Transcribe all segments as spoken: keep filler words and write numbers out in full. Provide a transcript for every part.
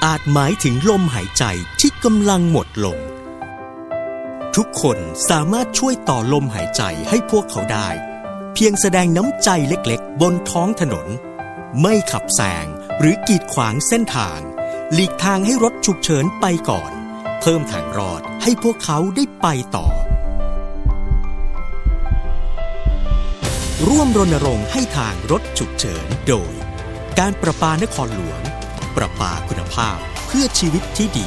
อาจหมายถึงลมหายใจที่กำลังหมดลงทุกคนสามารถช่วยต่อลมหายใจให้พวกเขาได้เพียงแสดงน้ำใจเล็กๆบนท้องถนนไม่ขับแซงหรือกีดขวางเส้นทางหลีกทางให้รถฉุกเฉินไปก่อนเพิ่มทางรอดให้พวกเขาได้ไปต่อร่วมรณรงค์ให้ทางรถฉุกเฉินโดยการประปานครหลวงประปาคุณภาพเพื่อชีวิตที่ดี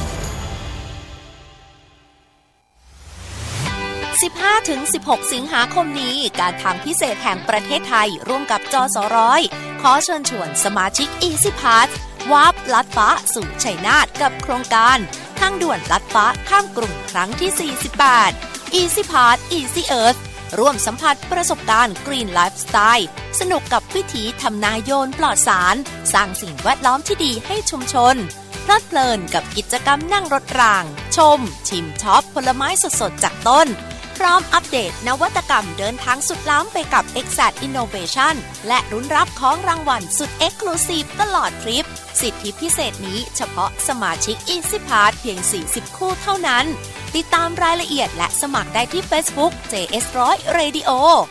สิบห้าถึงสิบหก สิงหาคมนี้การทางพิเศษแห่งประเทศไทยร่วมกับจสร้อยขอเชิญชวนสมาชิก Easy Pass วาร์ปลัดฟ้าสู่ชัยนาทกับโครงการทางด่วนลัดฟ้าข้ามกรุงครั้งที่สี่สิบแปด Easy Pass Easy Earth ร่วมสัมผัสประสบการณ์ Green Lifestyle สนุกกับวิถีทำนาโยนปลอดสารสร้างสิ่งแวดล้อมที่ดีให้ชุมชนเพลิดเพลินกับกิจกรรมนั่งรถรางชมชิมช็อปผลไม้สดๆจากต้นพร้อมอัปเดตนวัตกรรมเดินทางสุดล้ำไปกับ Exact Innovation และรุ้นรับของรางวัลสุด Exclusive ตลอดทริปสิทธิพิเศษนี้เฉพาะสมาชิก Easy Pass เพียงสี่สิบคู่เท่านั้นติดตามรายละเอียดและสมัครได้ที่ Facebook เจ เอส หนึ่งร้อย Radio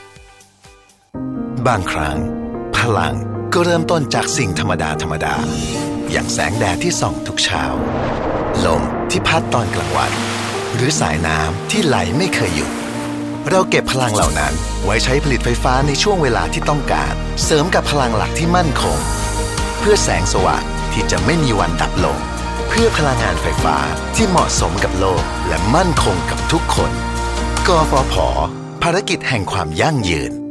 บางครั้งพลังก็เริ่มต้นจากสิ่งธรรมดาธรรมดาอย่างแสงแดดที่ส่องทุกเช้าลมที่พัดตอนกลางวันหรือสายน้ำที่ไหลไม่เคยหยุดเราเก็บพลังเหล่านั้นไว้ใช้ผลิตไฟฟ้าในช่วงเวลาที่ต้องการเสริมกับพลังหลักที่มั่นคงเพื่อแสงสว่างที่จะไม่มีวันดับลงเพื่อพลังงานไฟฟ้าที่เหมาะสมกับโลกและมั่นคงกับทุกคนกฟผ.ภารกิจแห่งความยั่งยืน